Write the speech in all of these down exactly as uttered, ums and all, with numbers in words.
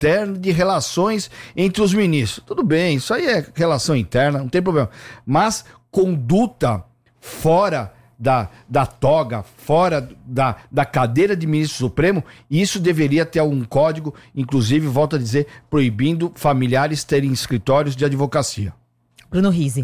interna de relações entre os ministros. Tudo bem, isso aí é relação interna, não tem problema. Mas conduta fora da, da toga, fora da, da cadeira de ministro supremo, isso deveria ter algum código, inclusive, volto a dizer, proibindo familiares terem escritórios de advocacia. Bruno Rizzi.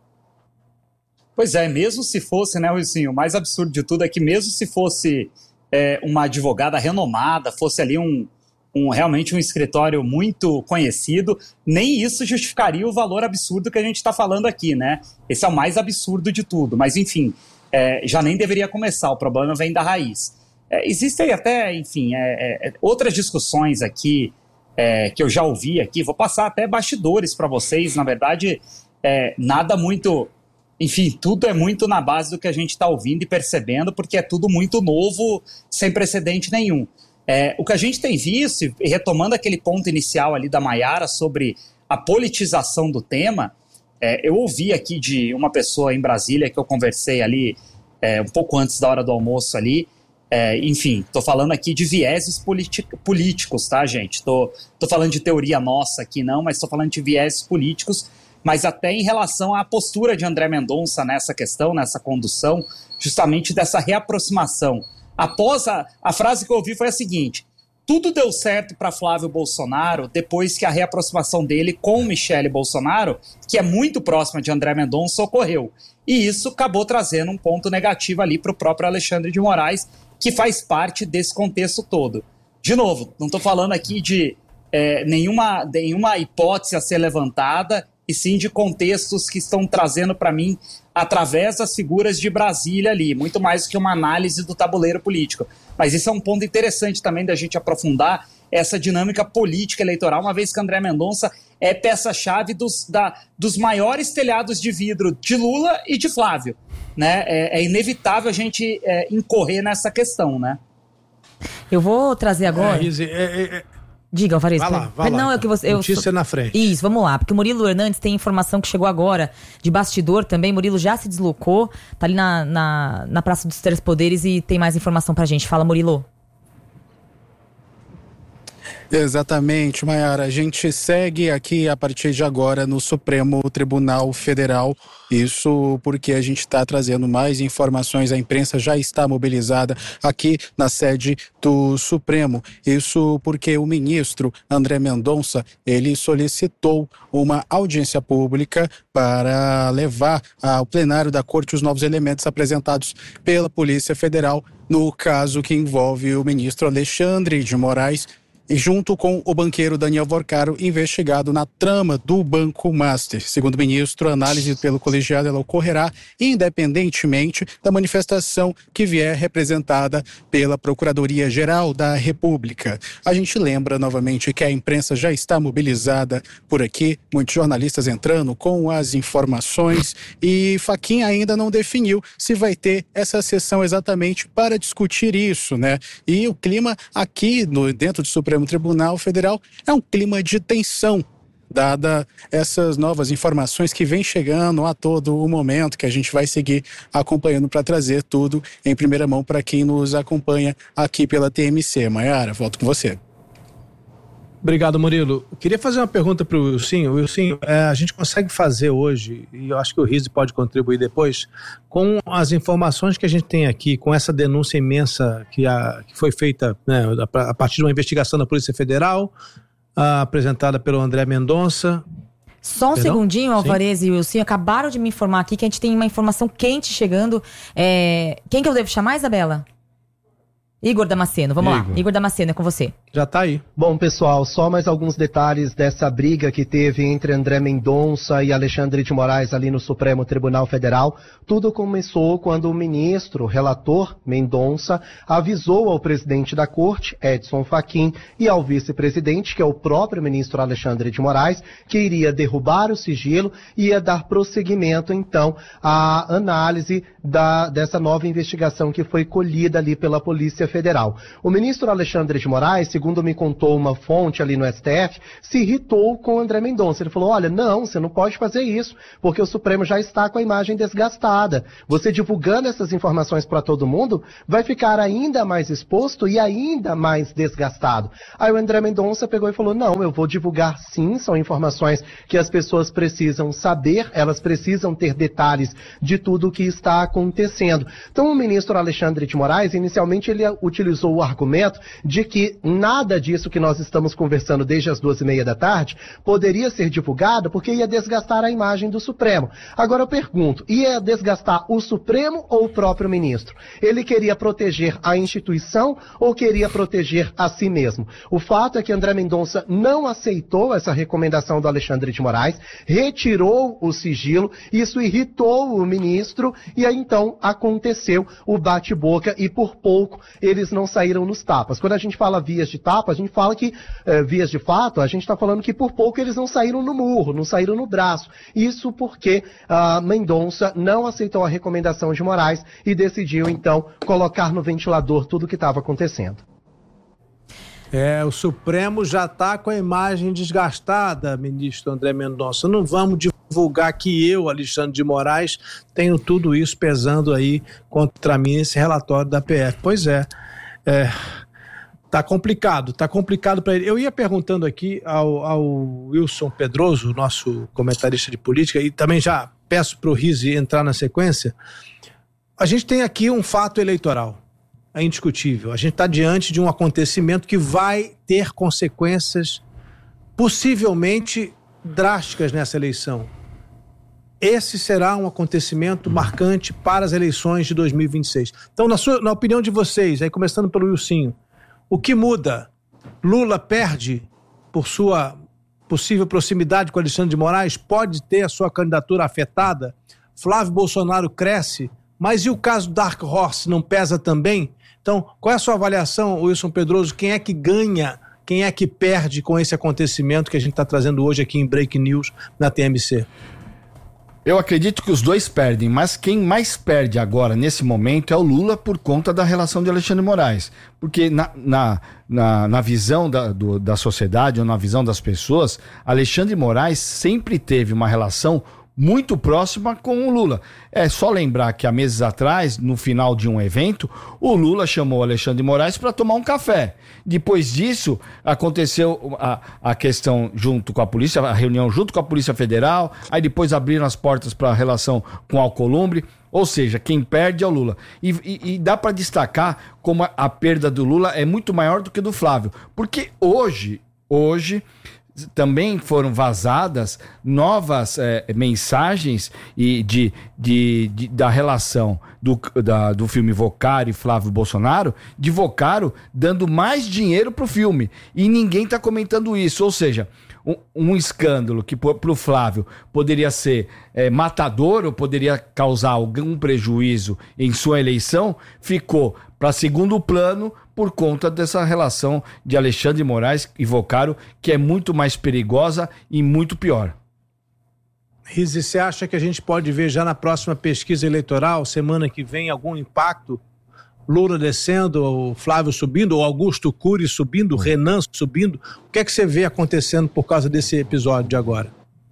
Pois é, mesmo se fosse, né, Wilson, o mais absurdo de tudo é que mesmo se fosse é, uma advogada renomada, fosse ali um, um realmente um escritório muito conhecido, nem isso justificaria o valor absurdo que a gente está falando aqui, né? Esse é o mais absurdo de tudo, mas enfim, é, já nem deveria começar, o problema vem da raiz. É, existem até, enfim, é, é, outras discussões aqui é, que eu já ouvi aqui, vou passar até bastidores para vocês, na verdade, é, nada muito... Enfim, tudo é muito na base do que a gente está ouvindo e percebendo, porque é tudo muito novo, sem precedente nenhum. É, o que a gente tem visto, e retomando aquele ponto inicial ali da Maiara sobre a politização do tema, é, eu ouvi aqui de uma pessoa em Brasília que eu conversei ali é, um pouco antes da hora do almoço ali, é, enfim, estou falando aqui de vieses políticos, tá, gente? Estou falando de teoria nossa aqui não, mas estou falando de vieses políticos, mas até em relação à postura de André Mendonça nessa questão, nessa condução, justamente dessa reaproximação. Após a, a frase que eu ouvi foi a seguinte: tudo deu certo para Flávio Bolsonaro depois que a reaproximação dele com Michele Bolsonaro, que é muito próxima de André Mendonça, ocorreu. E isso acabou trazendo um ponto negativo ali para o próprio Alexandre de Moraes, que faz parte desse contexto todo. De novo, não estou falando aqui de é, nenhuma, nenhuma hipótese a ser levantada, e sim de contextos que estão trazendo para mim através das figuras de Brasília ali, muito mais do que uma análise do tabuleiro político. Mas isso é um ponto interessante também da gente aprofundar essa dinâmica política eleitoral, uma vez que André Mendonça é peça-chave dos, da, dos maiores telhados de vidro de Lula e de Flávio. Né? É, é inevitável a gente é, incorrer nessa questão, né? Eu vou trazer agora... É, é, é... Diga, Alvarez. Vai lá, vai não, lá. É que você, eu Notícia na frente. Isso, vamos lá. Porque o Murilo Hernandes tem informação que chegou agora, de bastidor também. Murilo já se deslocou, tá ali na, na, na Praça dos Três Poderes e tem mais informação pra gente. Fala, Murilo. Exatamente, Maiara. A gente segue aqui a partir de agora no Supremo Tribunal Federal. Isso porque a gente está trazendo mais informações. A imprensa já está mobilizada aqui na sede do Supremo. Isso porque o ministro André Mendonça, ele solicitou uma audiência pública para levar ao plenário da Corte os novos elementos apresentados pela Polícia Federal no caso que envolve o ministro Alexandre de Moraes, e junto com o banqueiro Daniel Vorcaro, investigado na trama do Banco Master. Segundo o ministro, a análise pelo colegiado ela ocorrerá independentemente da manifestação que vier representada pela Procuradoria-Geral da República. A gente lembra novamente que a imprensa já está mobilizada por aqui, muitos jornalistas entrando com as informações, e Fachin ainda não definiu se vai ter essa sessão exatamente para discutir isso, né? E o clima aqui no, dentro do Supremo Tribunal Federal é um clima de tensão, dada essas novas informações que vem chegando a todo o momento, que a gente vai seguir acompanhando para trazer tudo em primeira mão para quem nos acompanha aqui pela T M C. Maiara, volto com você. Obrigado, Murilo. Eu queria fazer uma pergunta para o Wilson. Wilson, é, a gente consegue fazer hoje, e eu acho que o Rizzi pode contribuir depois, com as informações que a gente tem aqui, com essa denúncia imensa que, a, que foi feita, né, a, a partir de uma investigação da Polícia Federal, a, apresentada pelo André Mendonça. Só um Perdão? segundinho, Alvarez Sim. e Wilson, acabaram de me informar aqui que a gente tem uma informação quente chegando. É... Quem que eu devo chamar, Isabela? Igor Damasceno, vamos Igor. lá. Igor Damasceno, é com você. Já tá aí. Bom, pessoal, só mais alguns detalhes dessa briga que teve entre André Mendonça e Alexandre de Moraes ali no Supremo Tribunal Federal. Tudo começou quando o ministro, o relator Mendonça, avisou ao presidente da corte, Edson Fachin, e ao vice-presidente, que é o próprio ministro Alexandre de Moraes, que iria derrubar o sigilo e ia dar prosseguimento, então, à análise da, dessa nova investigação que foi colhida ali pela Polícia Federal. Federal. O ministro Alexandre de Moraes, segundo me contou uma fonte ali no S T F, se irritou com o André Mendonça. Ele falou, olha, não, você não pode fazer isso, porque o Supremo já está com a imagem desgastada. Você divulgando essas informações para todo mundo, vai ficar ainda mais exposto e ainda mais desgastado. Aí o André Mendonça pegou e falou, não, eu vou divulgar sim, são informações que as pessoas precisam saber, elas precisam ter detalhes de tudo o que está acontecendo. Então o ministro Alexandre de Moraes, inicialmente ele utilizou o argumento de que nada disso que nós estamos conversando desde as duas e meia da tarde poderia ser divulgado porque ia desgastar a imagem do Supremo. Agora eu pergunto, ia desgastar o Supremo ou o próprio ministro? Ele queria proteger a instituição ou queria proteger a si mesmo? O fato é que André Mendonça não aceitou essa recomendação do Alexandre de Moraes, retirou o sigilo, isso irritou o ministro e aí então aconteceu o bate-boca e por pouco eles não saíram nos tapas. Quando a gente fala vias de tapa, a gente fala que eh, vias de fato, a gente está falando que por pouco eles não saíram no murro, não saíram no braço. Isso porque a Mendonça não aceitou a recomendação de Moraes e decidiu então colocar no ventilador tudo o que estava acontecendo. É, o Supremo já está com a imagem desgastada, ministro André Mendonça. Não vamos divulgar que eu, Alexandre de Moraes, tenho tudo isso pesando aí contra mim, esse relatório da P F. Pois é, é tá complicado, tá complicado para ele. Eu ia perguntando aqui ao, ao Wilson Pedroso, nosso comentarista de política, e também já peço para o Rizzi entrar na sequência. A gente tem aqui um fato eleitoral. É indiscutível. A gente está diante de um acontecimento que vai ter consequências possivelmente drásticas nessa eleição. Esse será um acontecimento marcante para as eleições de dois mil e vinte e seis. Então, na, sua, na opinião de vocês, aí começando pelo Wilsinho, o que muda? Lula perde por sua possível proximidade com Alexandre de Moraes? Pode ter a sua candidatura afetada? Flávio Bolsonaro cresce? Mas e o caso do Dark Horse não pesa também? Então, qual é a sua avaliação, Wilson Pedroso? Quem é que ganha, quem é que perde com esse acontecimento que a gente está trazendo hoje aqui em Break News na T M C? Eu acredito que os dois perdem, mas quem mais perde agora, nesse momento, é o Lula por conta da relação de Alexandre de Moraes. Porque na, na, na, na visão da, do, da sociedade, ou na visão das pessoas, Alexandre de Moraes sempre teve uma relação muito próxima com o Lula. É só lembrar que há meses atrás, no final de um evento, o Lula chamou o Alexandre de Moraes para tomar um café. Depois disso, aconteceu a, a questão junto com a polícia, a reunião junto com a Polícia Federal, aí depois abriram as portas para a relação com o Alcolumbre, ou seja, quem perde é o Lula. E, e, e dá para destacar como a, a perda do Lula é muito maior do que do Flávio, porque hoje, hoje, também foram vazadas novas é, mensagens e de, de, de, da relação do, da, do filme Vocaro e Flávio Bolsonaro, de Vocaro dando mais dinheiro pro filme. E ninguém tá comentando isso. Ou seja, um, um escândalo que pro Flávio poderia ser é, matador ou poderia causar algum prejuízo em sua eleição, ficou para segundo plano por conta dessa relação de Alexandre de Moraes e Vocaro, que é muito mais perigosa e muito pior. Rizzi, você acha que a gente pode ver já na próxima pesquisa eleitoral, semana que vem, algum impacto? Lula descendo, ou Flávio subindo, ou Augusto Cury subindo, Renan subindo? O que é que você vê acontecendo por causa desse episódio de agora?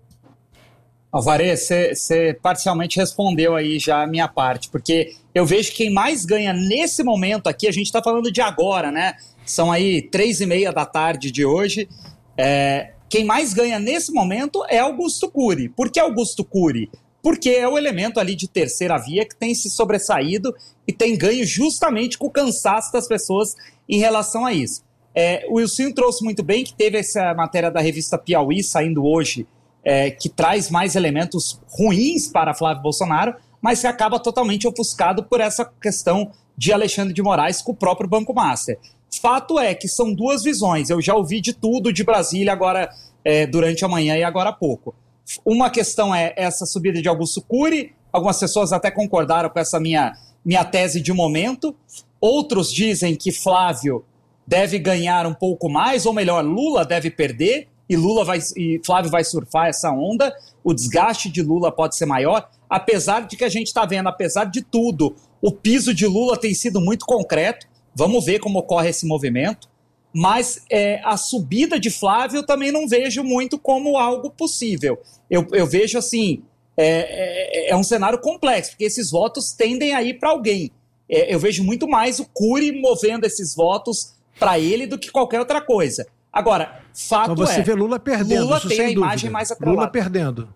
Alvarez, você parcialmente respondeu aí já a minha parte, porque eu vejo que quem mais ganha nesse momento aqui, a gente está falando de agora, né? São aí três e meia da tarde de hoje. É, quem mais ganha nesse momento é Augusto Cury. Por que Augusto Cury? Porque é o elemento ali de terceira via que tem se sobressaído e tem ganho justamente com o cansaço das pessoas em relação a isso. É, o Wilson trouxe muito bem que teve essa matéria da revista Piauí saindo hoje, É, que traz mais elementos ruins para Flávio Bolsonaro, mas que acaba totalmente ofuscado por essa questão de Alexandre de Moraes com o próprio Banco Master. Fato é que são duas visões. Eu já ouvi de tudo de Brasília agora, é, durante a manhã e agora há pouco. Uma questão é essa subida de Augusto Cury, algumas pessoas até concordaram com essa minha, minha tese de momento. Outros dizem que Flávio deve ganhar um pouco mais, ou melhor, Lula deve perder, e Lula vai, e Flávio vai surfar essa onda, o desgaste de Lula pode ser maior, apesar de que a gente está vendo, apesar de tudo, o piso de Lula tem sido muito concreto, Vamos ver como ocorre esse movimento. Mas é, a subida de Flávio eu também não vejo muito como algo possível. Eu, eu vejo assim, é, é, é um cenário complexo, porque esses votos tendem a ir para alguém. É, eu vejo muito mais o Cury movendo esses votos para ele do que qualquer outra coisa. Agora, fato então você é... vê Lula perdendo, Lula isso tem sem a dúvida. imagem mais atrelada. Lula perdendo.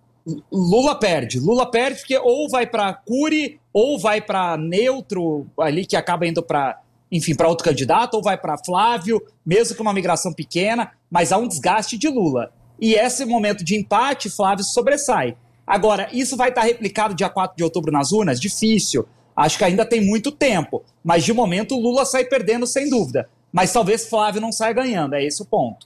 Lula perde. Lula perde porque ou vai para Cury, ou vai para neutro, ali que acaba indo para... enfim, para outro candidato, ou vai para Flávio, mesmo com uma migração pequena, mas há um desgaste de Lula. E esse momento de empate, Flávio sobressai. Agora, isso vai estar replicado dia quatro de outubro nas urnas? Difícil. Acho que ainda tem muito tempo. Mas, de momento, Lula sai perdendo, sem dúvida. Mas talvez Flávio não saia ganhando, é esse o ponto.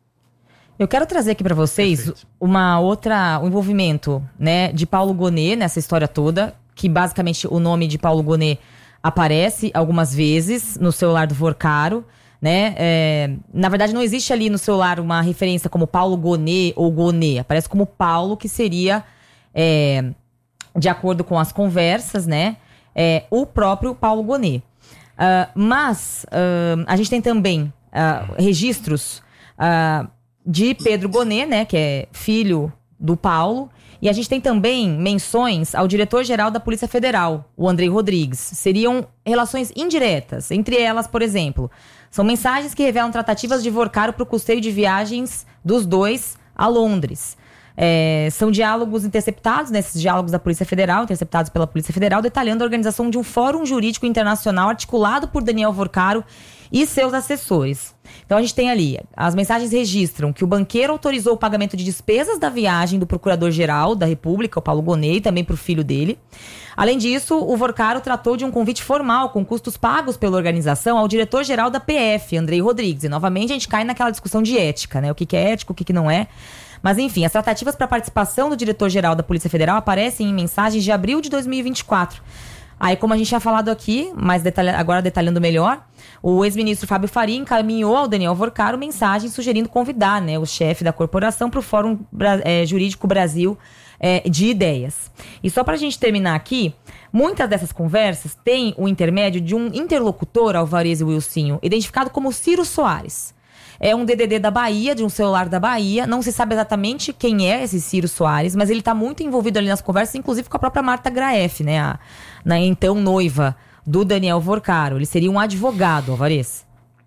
Eu quero trazer aqui para vocês Perfeito. uma outra, um envolvimento, né, de Paulo Gonet nessa história toda, que basicamente o nome de Paulo Gonet aparece algumas vezes no celular do Vorcaro, né? É, na verdade, não existe ali no celular uma referência como Paulo Gonet ou Gonet. Aparece como Paulo, que seria, é, de acordo com as conversas, né? É, o próprio Paulo Gonet. Uh, mas uh, a gente tem também uh, registros uh, de Pedro Gonet, né? Que é filho do Paulo. E a gente tem também menções ao diretor-geral da Polícia Federal, o Andrei Rodrigues. Seriam relações indiretas. Entre elas, por exemplo, são mensagens que revelam tratativas de Vorcaro para o custeio de viagens dos dois a Londres. É, são diálogos interceptados, nesses né, diálogos da Polícia Federal, interceptados pela Polícia Federal, detalhando a organização de um fórum jurídico internacional articulado por Daniel Vorcaro e seus assessores. Então a gente tem ali, as mensagens registram que o banqueiro autorizou o pagamento de despesas da viagem do Procurador-Geral da República, o Paulo Gonet, e também para o filho dele. Além disso, o Vorcaro tratou de um convite formal com custos pagos pela organização ao diretor-geral da P F, Andrei Rodrigues. E novamente a gente cai naquela discussão de ética, né? O que, que é ético, o que, que não é. Mas enfim, as tratativas para a participação do diretor-geral da Polícia Federal aparecem em mensagens de abril de dois mil e vinte e quatro. Aí, como a gente tinha falado aqui, mas detalha, agora detalhando melhor, o ex-ministro Fábio Faria encaminhou ao Daniel Vorcaro mensagem sugerindo convidar, né, o chefe da corporação para o Fórum é, Jurídico Brasil é, de Ideias. E só para a gente terminar aqui, muitas dessas conversas têm o intermédio de um interlocutor, Alvarez e Wilsinho, identificado como Ciro Soares. É um D D D da Bahia, de um celular da Bahia. Não se sabe exatamente quem é esse Ciro Soares, mas ele está muito envolvido ali nas conversas, inclusive com a própria Marta Graef, né? A, na então noiva do Daniel Vorcaro. Ele seria um advogado, Alvarez.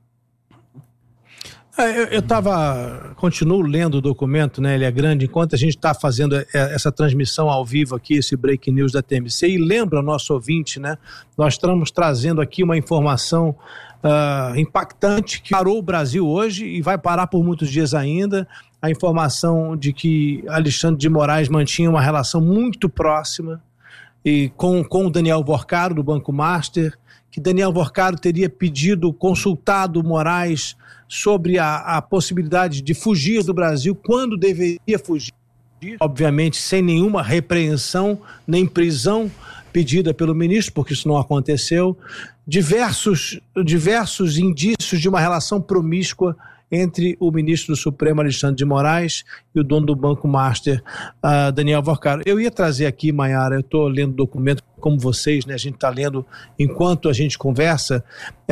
É, eu estava, continuo lendo o documento, né? Ele é grande, enquanto a gente está fazendo essa transmissão ao vivo aqui, esse break news da T M C, e lembra o nosso ouvinte, né? Nós estamos trazendo aqui uma informação Uh, impactante que parou o Brasil hoje e vai parar por muitos dias ainda. A informação de que Alexandre de Moraes mantinha uma relação muito próxima e com, com o Daniel Vorcaro do Banco Master, que Daniel Vorcaro teria pedido, consultado Moraes sobre a, a possibilidade de fugir do Brasil quando deveria fugir, obviamente sem nenhuma repreensão nem prisão pedida pelo ministro, porque isso não aconteceu. Diversos, diversos indícios de uma relação promíscua entre o ministro do Supremo, Alexandre de Moraes, e o dono do Banco Master, uh, Daniel Vorcaro. Eu ia trazer aqui, Maiara, eu estou lendo o documento como vocês, né? A gente está lendo enquanto a gente conversa.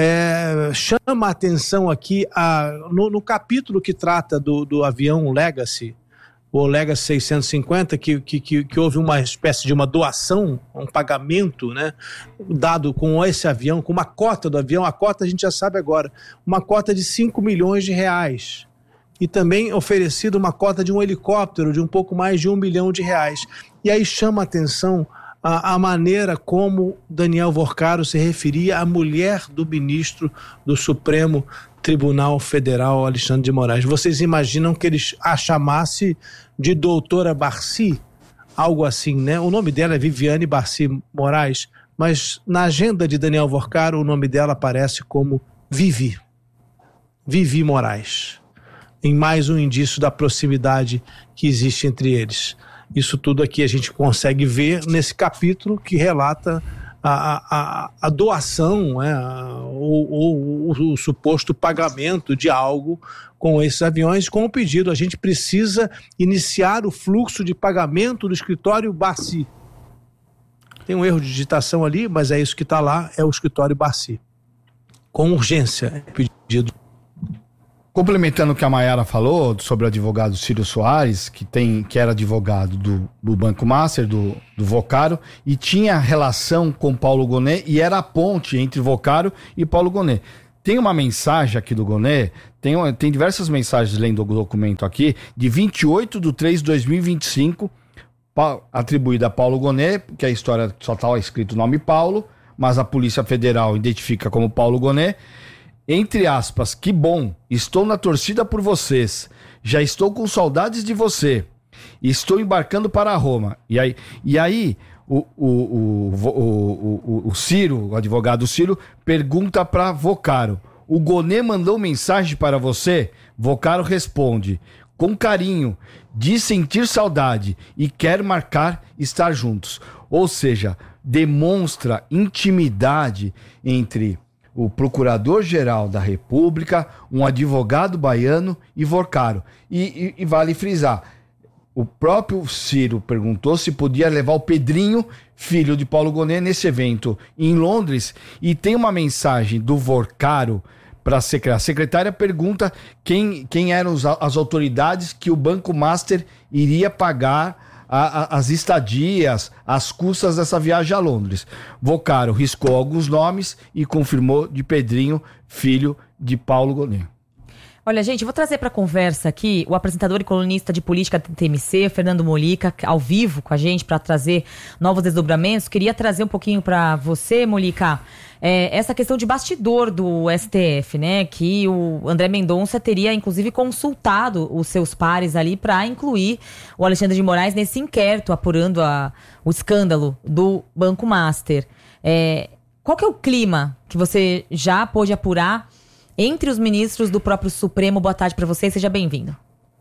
É, chama a atenção aqui a, no, no capítulo que trata do, do avião Legacy, o Legacy seiscentos e cinquenta, que, que, que, que houve uma espécie de uma doação, um pagamento, né, dado com esse avião, com uma cota do avião. A cota a gente já sabe agora, uma cota de cinco milhões de reais. E também oferecido uma cota de um helicóptero de um pouco mais de um milhão de reais. E aí chama a atenção a, a maneira como Daniel Vorcaro se referia à mulher do ministro do Supremo Tribunal Federal, Alexandre de Moraes. Vocês imaginam que ele a chamasse de doutora Barci? Algo assim, né? O nome dela é Viviane Barci Moraes, mas na agenda de Daniel Vorcaro o nome dela aparece como Vivi. Vivi Moraes. Em mais um indício da proximidade que existe entre eles. Isso tudo aqui a gente consegue ver nesse capítulo que relata A, a, a doação, né, ou, ou o, o suposto pagamento de algo com esses aviões, com o pedido: a gente precisa iniciar o fluxo de pagamento do escritório Barci. Tem um erro de digitação ali, mas é isso que está lá, é o escritório Barci. com urgência. Pedido. Complementando o que a Mayara falou sobre o advogado Círio Soares, que, tem, que era advogado do, do Banco Master, do, do Vocaro, e tinha relação com Paulo Gonet, e era a ponte entre Vocaro e Paulo Gonet. Tem uma mensagem aqui do Gonet, tem, tem diversas mensagens lendo o documento aqui, de vinte e oito de três de dois mil e vinte e cinco, atribuída a Paulo Gonet, que a história só está escrito o nome Paulo, mas a Polícia Federal identifica como Paulo Gonet. Entre aspas, que bom, estou na torcida por vocês, já estou com saudades de você, estou embarcando para Roma. E aí, e aí o, o, o, o, o, o Ciro, o advogado Ciro, pergunta para Vocaro, o Gonet mandou mensagem para você? Vocaro responde, com carinho, diz sentir saudade e quer marcar estar juntos. Ou seja, demonstra intimidade entre o Procurador-Geral da República, um advogado baiano e Vocaro. E, e, e vale frisar, o próprio Ciro perguntou se podia levar o Pedrinho, filho de Paulo Gonet, nesse evento em Londres, e tem uma mensagem do Vocaro para a secretária. A secretária pergunta quem, quem eram as autoridades que o Banco Master iria pagar A, a, as estadias, as custas dessa viagem a Londres. Vocaro riscou alguns nomes e confirmou de Pedrinho, filho de Paulo Gonet. Olha, gente, eu vou trazer para a conversa aqui o apresentador e colunista de política da T M C, Fernando Molica, ao vivo com a gente para trazer novos desdobramentos. Queria trazer um pouquinho para você, Molica, é, essa questão de bastidor do S T F, né? Que o André Mendonça teria, inclusive, consultado os seus pares ali para incluir o Alexandre de Moraes nesse inquérito apurando a, o escândalo do Banco Master. É, qual que é o clima que você já pôde apurar entre os ministros do próprio Supremo? Boa tarde para você, seja bem-vindo.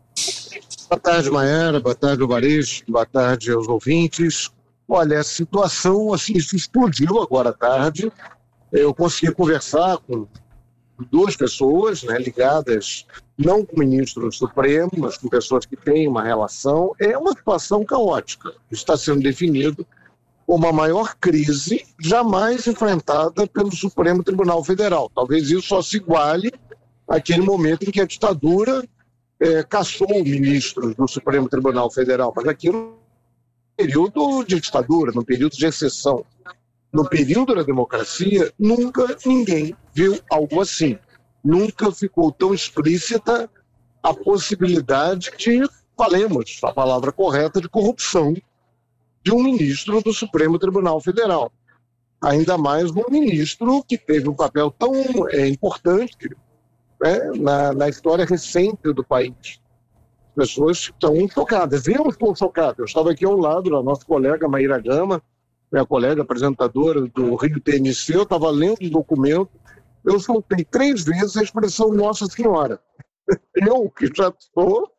Boa tarde, Mayara, boa tarde, Alvarez, boa tarde aos ouvintes. Olha, a situação assim, explodiu agora à tarde. Eu consegui conversar com duas pessoas, né, ligadas não com o ministro do Supremo, mas com pessoas que têm uma relação. É uma situação caótica. Está sendo definido como a maior crise jamais enfrentada pelo Supremo Tribunal Federal. Talvez isso só se iguale àquele momento em que a ditadura é, caçou ministros do Supremo Tribunal Federal, mas aquilo no período de ditadura, no período de exceção. No período da democracia, nunca ninguém viu algo assim. Nunca ficou tão explícita a possibilidade de, falemos a palavra correta, de corrupção de um ministro do Supremo Tribunal Federal. Ainda mais um ministro que teve um papel tão é, importante, né, na, na história recente do país. As pessoas estão chocadas. Eu estou chocado. Eu estava aqui ao lado da nossa colega Maíra Gama, minha colega apresentadora do Rio T M C, eu estava lendo o documento, eu soltei três vezes a expressão Nossa Senhora. Eu, que já sou,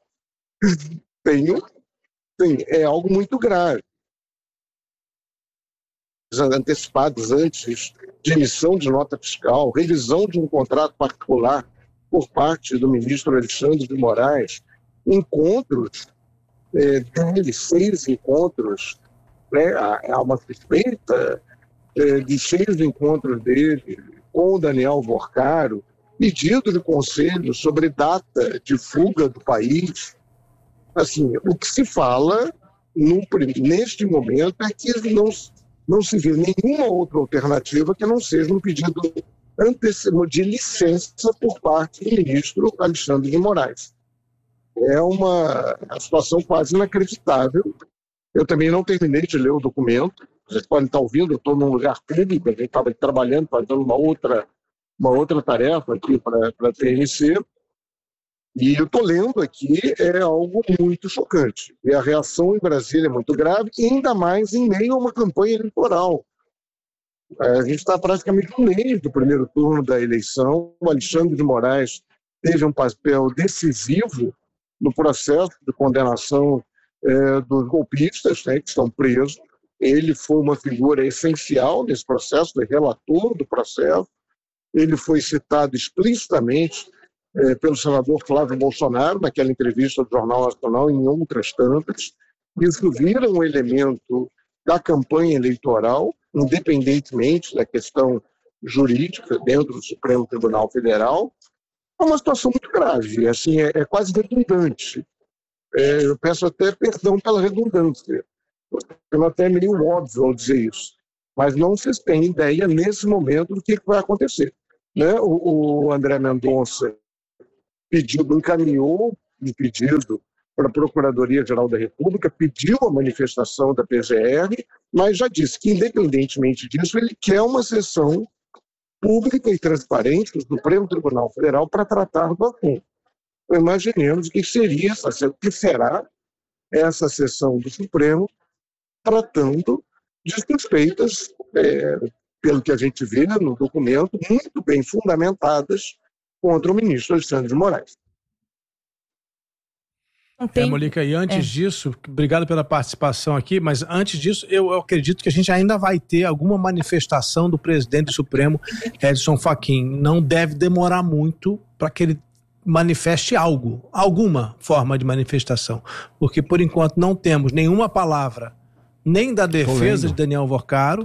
tenho, tenho, é algo muito grave. Antecipados antes de emissão de nota fiscal, revisão de um contrato particular por parte do ministro Alexandre de Moraes, encontros, é, dele, seis encontros, né, há uma suspeita é, de seis encontros dele com o Daniel Vocaro, pedido de conselho sobre data de fuga do país. Assim, o que se fala no, neste momento é que não, não se vê nenhuma outra alternativa que não seja um pedido antecedente de licença por parte do ministro Alexandre de Moraes. É uma, uma situação quase inacreditável. Eu também não terminei de ler o documento. Vocês podem estar ouvindo, eu estou num lugar público, a gente estava trabalhando, fazendo uma outra, uma outra tarefa aqui para a T N C. E eu estou lendo aqui, é algo muito chocante. E a reação em Brasília é muito grave, e ainda mais em meio a uma campanha eleitoral. A gente está praticamente um mês do primeiro turno da eleição. O Alexandre de Moraes teve um papel decisivo no processo de condenação é, dos golpistas, né, que estão presos. Ele foi uma figura essencial nesse processo, foi relator do processo. Ele foi citado explicitamente é, pelo senador Flávio Bolsonaro, naquela entrevista do Jornal Nacional, e em outras tantas. Isso vira um elemento da campanha eleitoral, independentemente da questão jurídica dentro do Supremo Tribunal Federal, é uma situação muito grave, assim, é, é quase redundante. É, eu peço até perdão pela redundância, eu até é meio óbvio ao dizer isso, mas não se tem ideia nesse momento do que vai acontecer. Né? O, o André Mendonça pediu, encaminhou um pedido para a Procuradoria-Geral da República, pediu a manifestação da P G R, mas já disse que, independentemente disso, ele quer uma sessão pública e transparente do Supremo Tribunal Federal para tratar do assunto. Então, imaginemos o que seria essa, o que será essa sessão do Supremo tratando de suspeitas, é, pelo que a gente vê no documento, muito bem fundamentadas contra o ministro Alexandre de Moraes. É, Molica, e antes é. disso, obrigado pela participação aqui, mas antes disso, eu, eu acredito que a gente ainda vai ter alguma manifestação do presidente do Supremo, Edson Fachin. Não deve demorar muito para que ele manifeste algo, alguma forma de manifestação, porque por enquanto não temos nenhuma palavra, nem da defesa de Daniel Vorcaro,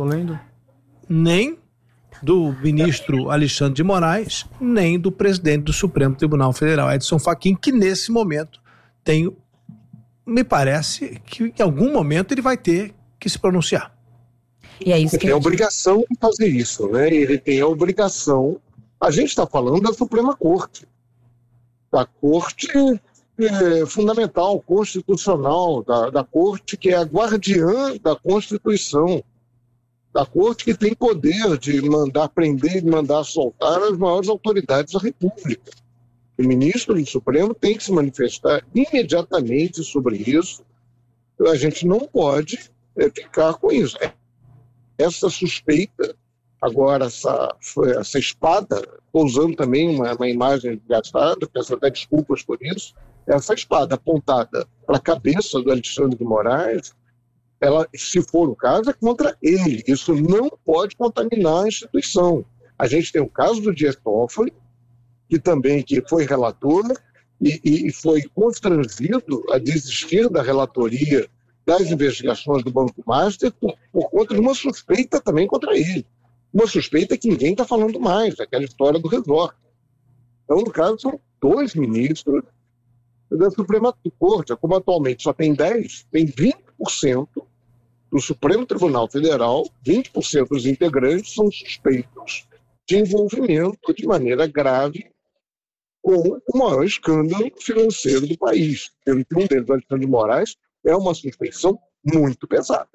nem do ministro Alexandre de Moraes, nem do presidente do Supremo Tribunal Federal, Edson Fachin, que nesse momento tem, me parece que em algum momento ele vai ter que se pronunciar. E é isso ele que tem a obrigação de fazer isso, né? Ele tem a obrigação. A gente está falando da Suprema Corte, da Corte é, fundamental, constitucional, da, da Corte que é a guardiã da Constituição, da Corte que tem poder de mandar prender e mandar soltar as maiores autoridades da República. O ministro do Supremo tem que se manifestar imediatamente sobre isso. A gente não pode é, ficar com isso. Essa suspeita, agora essa, essa espada, estou usando também uma, uma imagem gastada, peço até desculpas por isso, essa espada apontada para a cabeça do Alexandre de Moraes, ela, se for o caso, é contra ele. Isso não pode contaminar a instituição. A gente tem o caso do Dias Toffoli, que também que foi relator e, e foi constrangido a desistir da relatoria das investigações do Banco Master por, por conta de uma suspeita também contra ele. Uma suspeita que ninguém está falando mais, aquela história do resort. Então, no caso, são dois ministros da Suprema Corte, como atualmente só tem dez, tem vinte por cento do Supremo Tribunal Federal, vinte por cento dos integrantes são suspeitos de envolvimento de maneira grave com o maior escândalo financeiro do país. Pelo que um deles, Alexandre de Moraes, é uma suspeição muito pesada.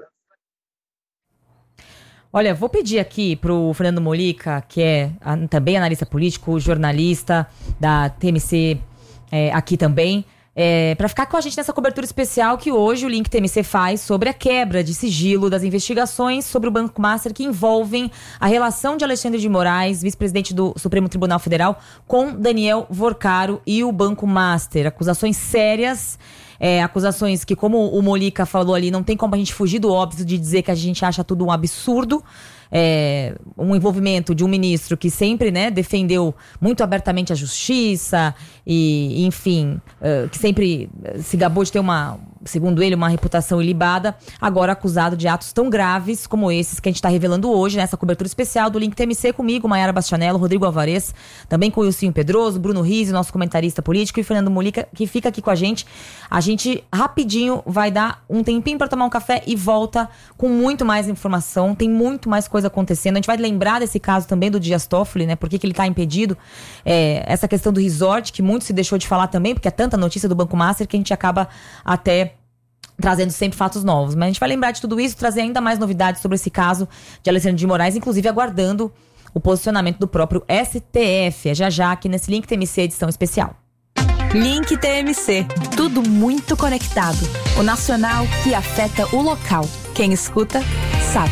Olha, vou pedir aqui para o Fernando Molica, que é também analista político, jornalista da T M C é, aqui também, é, para ficar com a gente nessa cobertura especial que hoje o Link T M C faz sobre a quebra de sigilo das investigações sobre o Banco Master que envolvem a relação de Alexandre de Moraes, vice-presidente do Supremo Tribunal Federal, com Daniel Vorcaro e o Banco Master. Acusações sérias, é, acusações que, como o Molica falou ali, não tem como a gente fugir do óbvio de dizer que a gente acha tudo um absurdo. É, um envolvimento de um ministro que sempre, né, defendeu muito abertamente a justiça e, enfim, uh, que sempre se gabou de ter uma, segundo ele, uma reputação ilibada, agora acusado de atos tão graves como esses que a gente está revelando hoje nessa cobertura especial do Link T M C, comigo, Maiara Bastianello, Rodrigo Alvarez, também com o Ilcinho Pedroso, Bruno Rizzi, nosso comentarista político, e Fernando Molica, que fica aqui com a gente. A gente rapidinho vai dar um tempinho para tomar um café e volta com muito mais informação, tem muito mais coisa acontecendo. A gente vai lembrar desse caso também do Dias Toffoli, né? Por que que ele está impedido? É, essa questão do resort, que muito se deixou de falar também, porque é tanta notícia do Banco Master que a gente acaba até trazendo sempre fatos novos. Mas a gente vai lembrar de tudo isso, trazer ainda mais novidades sobre esse caso de Alexandre de Moraes, inclusive aguardando o posicionamento do próprio S T F. É já já aqui nesse Link T M C edição especial. Link T M C. Tudo muito conectado. O nacional que afeta o local. Quem escuta, sabe.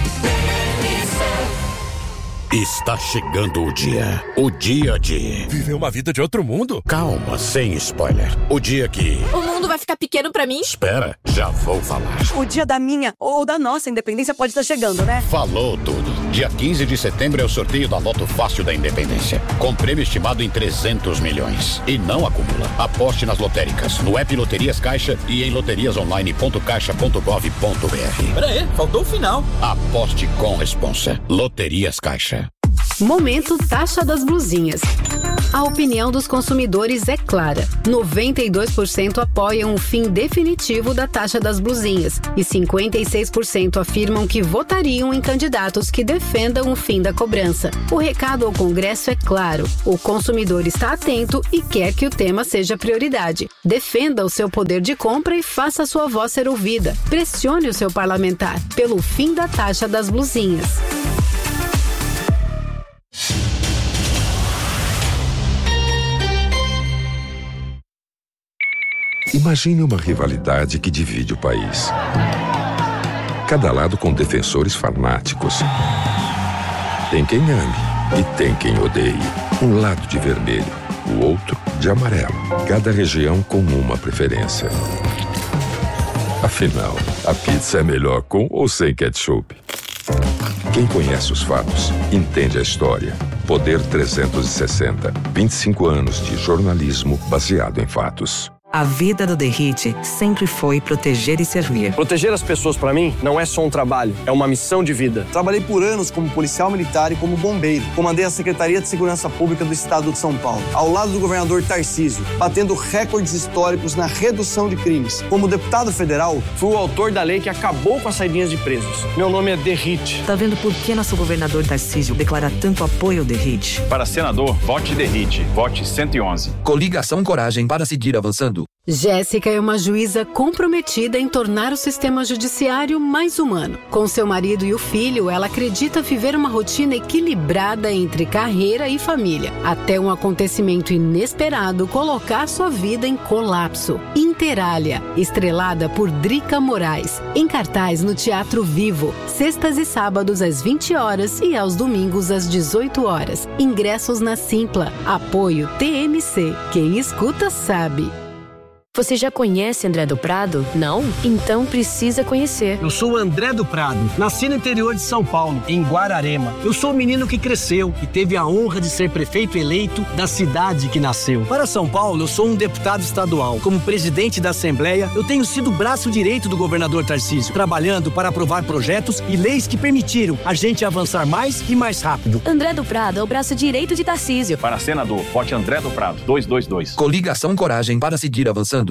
Está chegando o dia. O dia de... viver uma vida de outro mundo? Calma, sem spoiler. O dia que... o mundo vai ficar pequeno pra mim? Espera, já vou falar. O dia da minha ou da nossa independência pode estar chegando, né? Falou tudo. Dia quinze de setembro é o sorteio da Loto Fácil da Independência. Com prêmio estimado em trezentos milhões. E não acumula. Aposte nas lotéricas, no app Loterias Caixa e em loterias online ponto caixa ponto gov ponto br. Pera aí, faltou o final. Aposte com responsa. Loterias Caixa. Momento Taxa das Blusinhas. A opinião dos consumidores é clara. noventa e dois por cento apoiam o fim definitivo da taxa das blusinhas e cinquenta e seis por cento afirmam que votariam em candidatos que defendam o fim da cobrança. O recado ao Congresso é claro. O consumidor está atento e quer que o tema seja prioridade. Defenda o seu poder de compra e faça a sua voz ser ouvida. Pressione o seu parlamentar pelo fim da taxa das blusinhas. Imagine uma rivalidade que divide o país. Cada lado com defensores fanáticos. Tem quem ame e tem quem odeie. Um lado de vermelho, o outro de amarelo. Cada região com uma preferência. Afinal, a pizza é melhor com ou sem ketchup? Quem conhece os fatos, entende a história. Poder trezentos e sessenta. vinte e cinco anos de jornalismo baseado em fatos. A vida do Derrite sempre foi proteger e servir. Proteger as pessoas, pra mim, não é só um trabalho, é uma missão de vida. Trabalhei por anos como policial militar e como bombeiro. Comandei a Secretaria de Segurança Pública do Estado de São Paulo, ao lado do governador Tarcísio, batendo recordes históricos na redução de crimes. Como deputado federal, fui o autor da lei que acabou com as saidinhas de presos. Meu nome é Derrite. Tá vendo por que nosso governador Tarcísio declara tanto apoio ao Derrite? Para senador, vote Derrite. Vote cento e onze. Coligação Coragem para seguir avançando. Jéssica é uma juíza comprometida em tornar o sistema judiciário mais humano. Com seu marido e o filho, ela acredita viver uma rotina equilibrada entre carreira e família, até um acontecimento inesperado colocar sua vida em colapso. Interália, estrelada por Drica Moraes, em cartaz no Teatro Vivo, sextas e sábados às vinte horas e aos domingos às dezoito horas. Ingressos na Simpla. Apoio T M C. Quem escuta sabe. Você já conhece André do Prado? Não? Então precisa conhecer. Eu sou o André do Prado, nasci no interior de São Paulo, em Guararema. Eu sou o menino que cresceu e teve a honra de ser prefeito eleito da cidade que nasceu. Para São Paulo, eu sou um deputado estadual. Como presidente da Assembleia, eu tenho sido o braço direito do governador Tarcísio, trabalhando para aprovar projetos e leis que permitiram a gente avançar mais e mais rápido. André do Prado é o braço direito de Tarcísio. Para senador, vote André do Prado, duzentos e vinte e dois. Coligação Coragem para seguir avançando.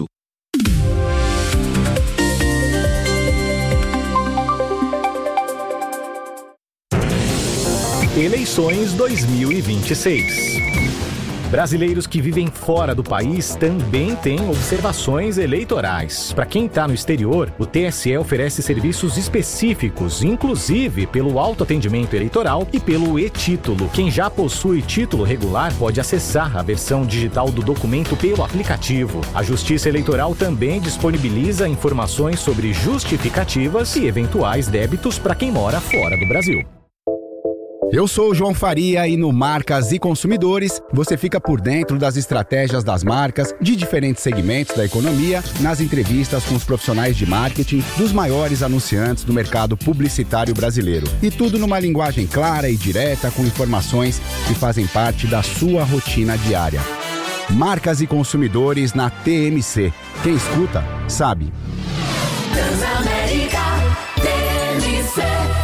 Eleições dois mil e vinte e seis. Brasileiros que vivem fora do país também têm observações eleitorais. Para quem está no exterior, o T S E oferece serviços específicos, inclusive pelo autoatendimento eleitoral e pelo e-título. Quem já possui título regular pode acessar a versão digital do documento pelo aplicativo. A Justiça Eleitoral também disponibiliza informações sobre justificativas e eventuais débitos para quem mora fora do Brasil. Eu sou o João Faria e no Marcas e Consumidores você fica por dentro das estratégias das marcas de diferentes segmentos da economia, nas entrevistas com os profissionais de marketing dos maiores anunciantes do mercado publicitário brasileiro. E tudo numa linguagem clara e direta com informações que fazem parte da sua rotina diária. Marcas e Consumidores na T M C. Quem escuta, sabe. Transamérica T M C.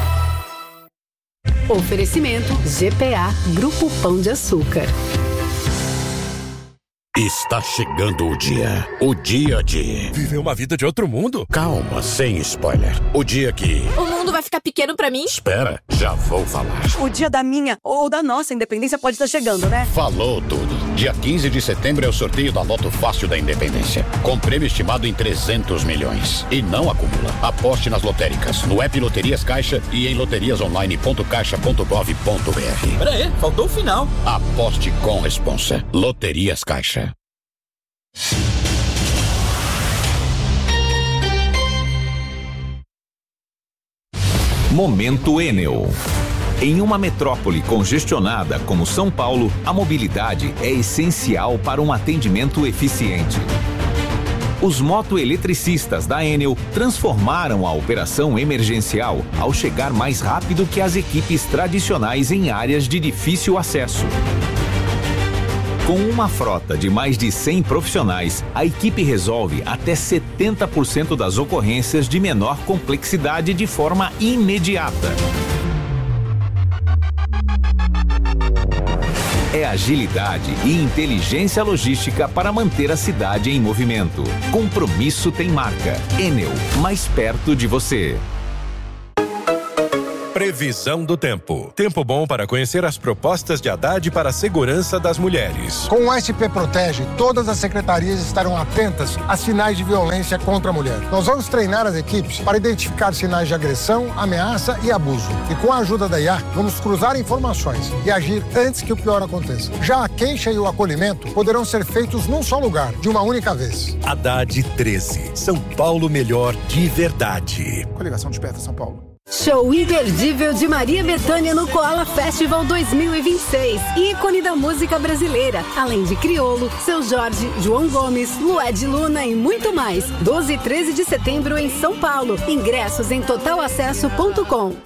Oferecimento G P A, Grupo Pão de Açúcar. Está chegando o dia. O dia de... viver uma vida de outro mundo? Calma, sem spoiler. O dia que... o mundo vai ficar pequeno pra mim? Espera, já vou falar. O dia da minha ou da nossa independência pode estar chegando, né? Falou tudo. Dia quinze de setembro é o sorteio da Loto Fácil da Independência. Com prêmio estimado em trezentos milhões. E não acumula. Aposte nas lotéricas, no app Loterias Caixa e em loterias online ponto caixa ponto gov ponto br. Pera aí, faltou o final. Aposte com responsa. Loterias Caixa. Momento Enel. Em uma metrópole congestionada como São Paulo, a mobilidade é essencial para um atendimento eficiente. Os motoeletricistas da Enel transformaram a operação emergencial ao chegar mais rápido que as equipes tradicionais em áreas de difícil acesso. Com uma frota de mais de cem profissionais, a equipe resolve até setenta por cento das ocorrências de menor complexidade de forma imediata. É agilidade e inteligência logística para manter a cidade em movimento. Compromisso tem marca. Enel, mais perto de você. Previsão do tempo. Tempo bom para conhecer as propostas de Haddad para a segurança das mulheres. Com o S P Protege, todas as secretarias estarão atentas a sinais de violência contra a mulher. Nós vamos treinar as equipes para identificar sinais de agressão, ameaça e abuso. E com a ajuda da I A, vamos cruzar informações e agir antes que o pior aconteça. Já a queixa e o acolhimento poderão ser feitos num só lugar, de uma única vez. Haddad treze. São Paulo melhor de verdade. Coligação Desperta São Paulo. Show imperdível de Maria Bethânia no Koala Festival dois mil e vinte e seis. Ícone da música brasileira. Além de Criolo, Seu Jorge, João Gomes, Lued Luna e muito mais. doze e treze de setembro em São Paulo. Ingressos em total acesso ponto com.